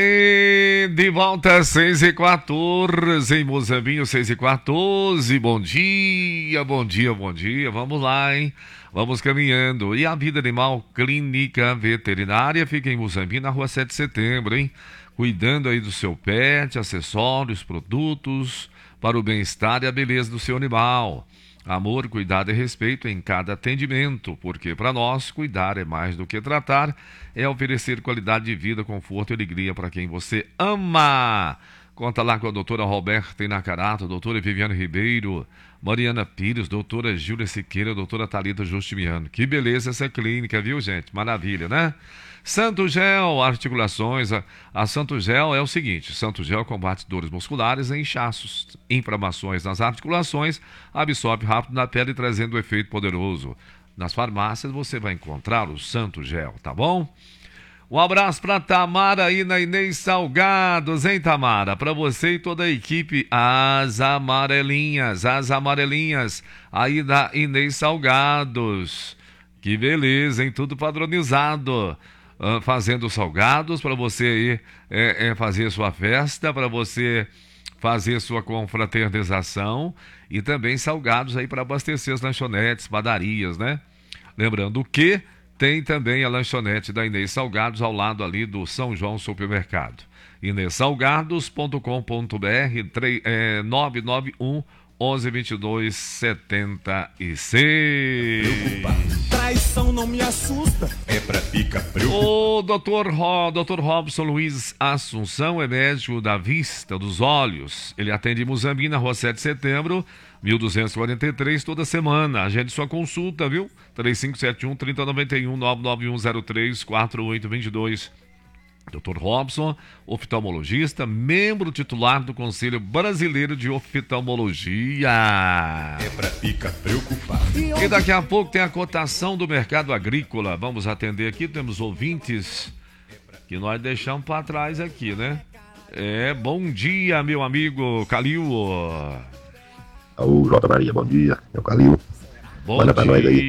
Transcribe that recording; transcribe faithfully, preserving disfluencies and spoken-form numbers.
E de volta, seis e quatorze, em Mozambinho, seis e quatorze. Bom dia, bom dia, bom dia. Vamos lá, hein? Vamos caminhando. E a Vida Animal Clínica Veterinária fica em Mozambinho, na rua sete de setembro, hein? Cuidando aí do seu pet, acessórios, produtos para o bem-estar e a beleza do seu animal. Amor, cuidado e respeito em cada atendimento, porque para nós cuidar é mais do que tratar, é oferecer qualidade de vida, conforto e alegria para quem você ama. Conta lá com a doutora Roberta Inacarato, doutora Viviane Ribeiro, Mariana Pires, doutora Júlia Siqueira, doutora Thalita Justiniano. Que beleza essa clínica, viu, gente? Maravilha, né? Santo Gel, articulações. A, a Santo Gel é o seguinte: Santo Gel combate dores musculares e inchaços, inflamações nas articulações, absorve rápido na pele, trazendo um efeito poderoso. Nas farmácias você vai encontrar o Santo Gel, tá bom? Um abraço para Tamara aí na Inês Salgados, hein, Tamara? Para você e toda a equipe, as amarelinhas, as amarelinhas aí da Inês Salgados. Que beleza, hein? Tudo padronizado. Uh, fazendo salgados para você aí é, é, fazer sua festa, para você fazer sua confraternização, e também salgados aí para abastecer as lanchonetes, padarias, né? Lembrando que tem também a lanchonete da Inês Salgados ao lado ali do São João Supermercado. inês salgados ponto com ponto br, é, nove nove um, onze, vinte e dois, setenta e seis. Traição não me assusta, é pra ficar preocupado. O doutor Ro, doutor Robson Luiz Assunção é médico da vista, dos olhos. Ele atende em Muzambique, na rua sete de setembro, mil duzentos e quarenta e três, toda semana. Agende sua consulta, viu? três cinco sete um, três zero nove um, nove nove um zero três, quatro oito dois dois. doutor Robson, oftalmologista, membro titular do Conselho Brasileiro de Oftalmologia. É pra ficar preocupado. E daqui a pouco tem a cotação do mercado agrícola. Vamos atender aqui, temos ouvintes que nós deixamos para trás aqui, né? É, bom dia, meu amigo Calil. Ô, Jota Maria, bom dia. É o Calil. Bom Manda pra dia. nós aí.